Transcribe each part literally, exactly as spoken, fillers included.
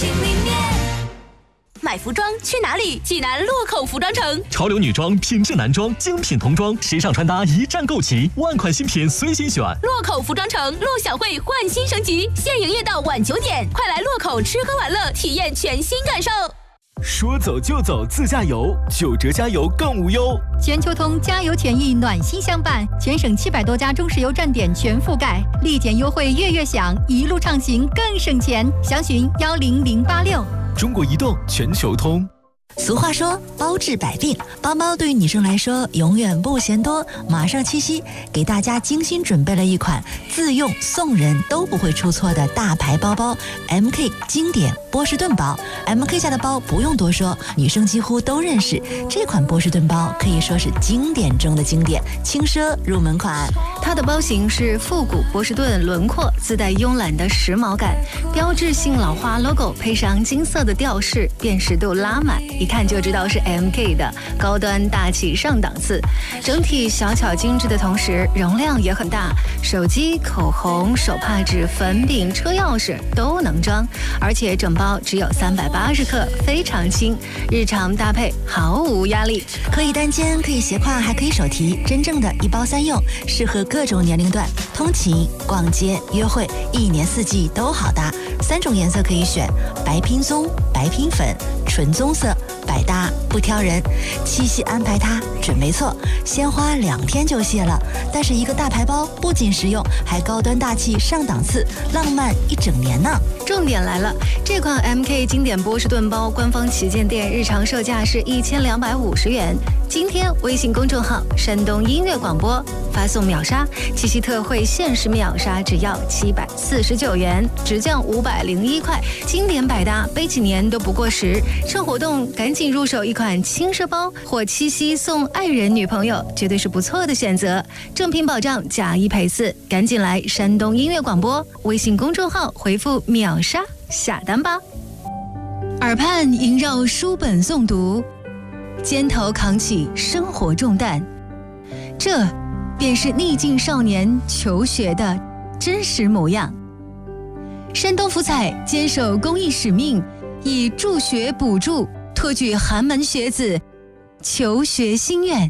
心里面。买服装去哪里？济南洛口服装城， 潮流女装、品质男装、精品童装、时尚穿搭一站购齐，万款新品随心选。 洛口服装城陆小慧焕新升级，现营业到晚九点，快来洛口吃喝玩乐，体验全新感受。 说走就走自驾游，九折加油更无忧。 全球通加油权益暖心相伴，全省七百多家中石油站点全覆盖，立减优惠月月享，一路畅行更省钱。详询幺零零八六。 中国移动全球通。 俗话说包治百病，包包对于女生来说永远不嫌多。马上七夕，给大家精心准备了一款自用送人都不会出错的大牌包包 M K 经典波士顿包。 M K 家的包不用多说，女生几乎都认识。这款波士顿包可以说是经典中的经典，轻奢入门款。 它的包型是复古波士顿轮廓，自带慵懒的时髦感，标志性老花 logo 配上金色的吊饰，辨识度拉满，一看就知道是 M K 的，高端大气上档次。整体小巧精致的同时，容量也很大，手机、口红、手帕纸、粉饼、车钥匙都能装，而且整包只有三百八十克，非常轻，日常搭配毫无压力， 可以单肩，可以斜挎，还可以手提，真正的一包三用，适合各种年龄段，通勤、逛街、约会，一年四季都好搭。三种颜色可以选，白拼棕、白拼粉、纯棕色，百搭不挑人。七夕安排它准没错，鲜花两天就谢了。但是一个大牌包不仅实用，还高端大气上档次，浪漫一整年呢。 重点来了，这款 M K 经典波士顿包官方旗舰店日常售价是一千两百五十元。今天微信公众号山东音乐广播发送秒杀，七夕特惠限时秒杀只要七百四十九元，直降五百零一块，经典百搭，背几年都不过时。趁活动赶紧入手一款轻奢包，或七夕送爱人女朋友，绝对是不错的选择。正品保障，假一赔四，赶紧来山东音乐广播微信公众号回复秒杀下单吧。耳畔萦绕书本诵读，肩头扛起生活重担，这便是逆境少年求学的真实模样。山东福彩坚守公益使命，以助学补助，托举寒门学子求学心愿。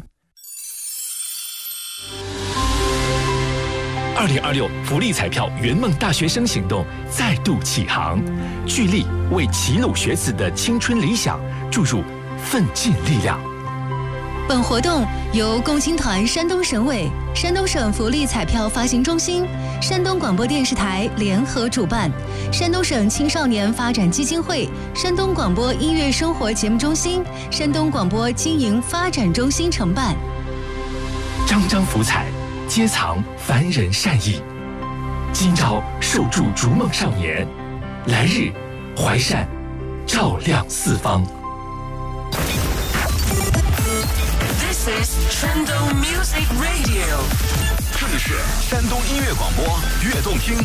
二零二六福利彩票圆梦大学生行动再度启航，聚力为齐鲁学子的青春理想注入奋进力量。 本活动由共青团山东省委、山东省福利彩票发行中心、山东广播电视台联合主办，山东省青少年发展基金会、山东广播音乐生活节目中心、山东广播经营发展中心承办。 张张福彩，皆藏凡人善意。今朝受助逐梦少年，来日怀善照亮四方。 This is 山东 Music Radio， 这里是山东音乐广播悦动听。